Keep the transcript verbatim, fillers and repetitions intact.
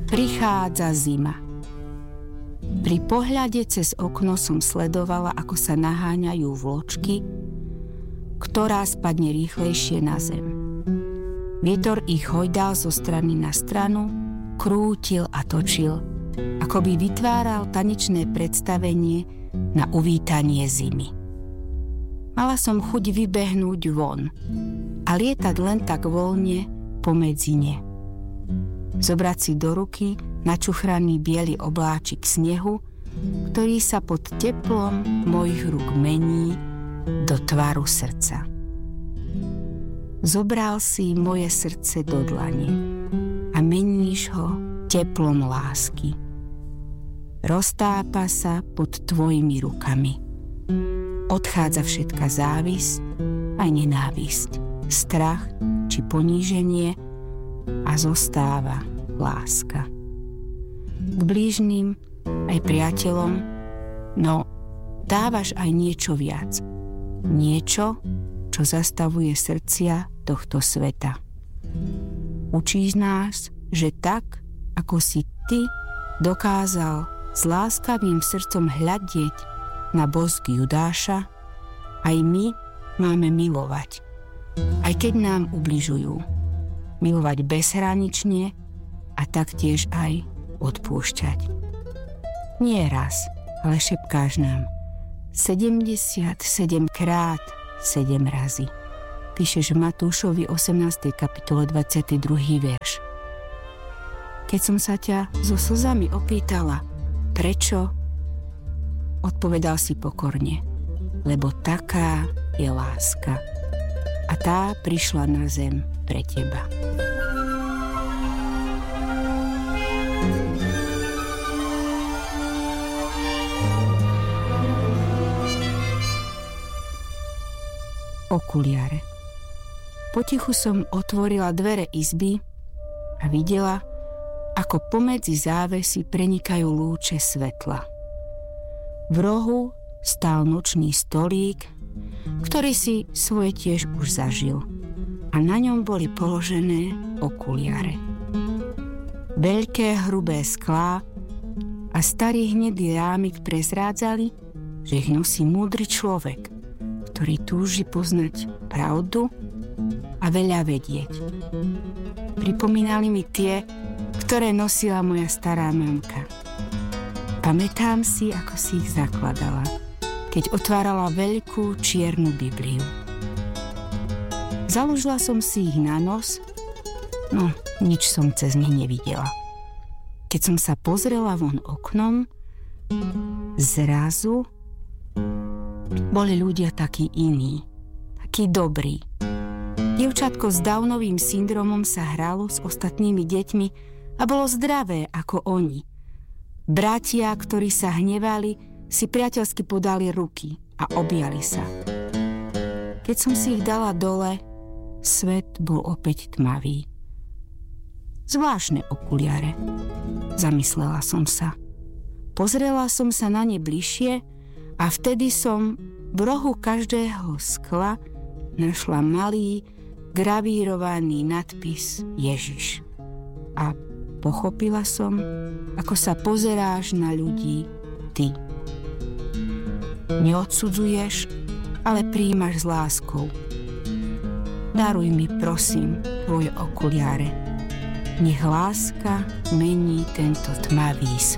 Prichádza zima. Pri pohľade cez okno som sledovala, ako sa naháňajú vločky, ktorá spadne rýchlejšie na zem. Vietor ich hojdal zo strany na stranu, krútil a točil, ako by vytváral tanečné predstavenie na uvítanie zimy. Mala som chuť vybehnúť von a lietať len tak voľne pomedzi ne. Zobrať si do ruky načuchraný biely obláčik snehu, ktorý sa pod teplom mojich rúk mení do tvaru srdca. Zobral si moje srdce do dlane a meníš ho teplom lásky. Roztápa sa pod tvojimi rukami. Odchádza všetka závisť aj nenávisť, strach či poníženie a zostáva láska. K blížnym aj priateľom, no dávaš aj niečo viac. Niečo, čo zastavuje srdcia tohto sveta. Učíš nás, že tak, ako si ty dokázal s láskavým srdcom hľadieť na bosk Judáša, aj my máme milovať, aj keď nám ubližujú. Milovať bezhranične a taktiež aj odpúšťať. Nie raz, ale šepkáš nám sedemdesiatsedem krát sedem razy. Píšeš v Matúšovi osemnástej kapitole dvadsiaty druhý verš. Keď som sa ťa so slzami opýtala, prečo, odpovedal si pokorne, lebo taká je láska. A tá prišla na zem pre teba. Okuliare. Potichu som otvorila dvere izby a videla, ako pomedzi závesy prenikajú lúče svetla. V rohu stál nočný stolík, ktorý si svoje tiež už zažil, a na ňom boli položené okuliare. Veľké hrubé sklá a starý hnedý rámik prezrádzali, že ich nosí múdry človek, ktorý túži poznať pravdu a veľa vedieť. Pripomínali mi tie, ktoré nosila moja stará mamka. Pamätám si, ako si ich zakladala, keď otvárala veľkú čiernu Bibliu. Založila som si ich na nos, no nič som cez nich nevidela. Keď som sa pozrela von oknom, zrazu boli ľudia takí iní, takí dobrí. Dievčatko s Downovým syndromom sa hralo s ostatnými deťmi a bolo zdravé ako oni. Bratia, ktorí sa hnevali, si priateľsky podali ruky a objali sa. Keď som si ich dala dole, svet bol opäť tmavý. Zvláštne okuliare, zamyslela som sa. Pozrela som sa na ne bližšie a vtedy som v rohu každého skla našla malý, gravírovaný nadpis Ježiš. A pochopila som, ako sa pozeráš na ľudí ty. Neodsudzuješ, ale prijímaš s láskou. Daruj mi, prosím, tvoje okuliare. Nech láska mení tento tmavý svet.